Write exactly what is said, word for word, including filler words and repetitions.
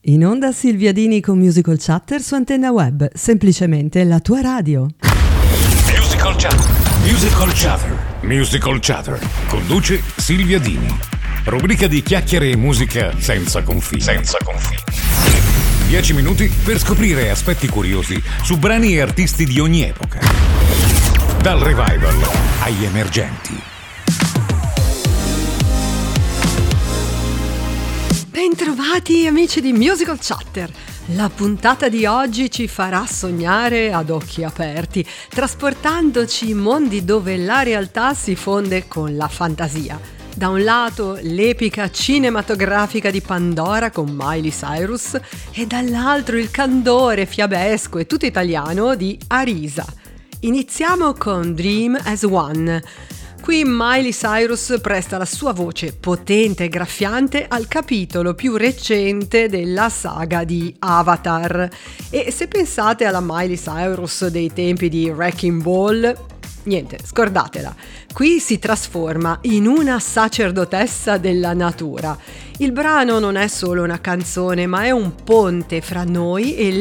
In onda Silvia Dini con Musical Chatter su Antenna Web, semplicemente la tua radio. Musical Chatter, Musical Chatter, Musical Chatter. Conduce Silvia Dini. Rubrica di chiacchiere e musica senza confini. Senza confini. Dieci minuti per scoprire aspetti curiosi su brani e artisti di ogni epoca. Dal revival agli emergenti. Bentrovati amici di Musical Chatter. La puntata di oggi ci farà sognare ad occhi aperti, trasportandoci in mondi dove la realtà si fonde con la fantasia. Da un lato l'epica cinematografica di Pandora con Miley Cyrus e dall'altro il candore fiabesco e tutto italiano di Arisa. Iniziamo con Dream as One. Qui Miley Cyrus presta la sua voce potente e graffiante al capitolo più recente della saga di Avatar. E se pensate alla Miley Cyrus dei tempi di Wrecking Ball, niente, scordatela. Qui si trasforma in una sacerdotessa della natura. Il brano non è solo una canzone, ma è un ponte fra noi e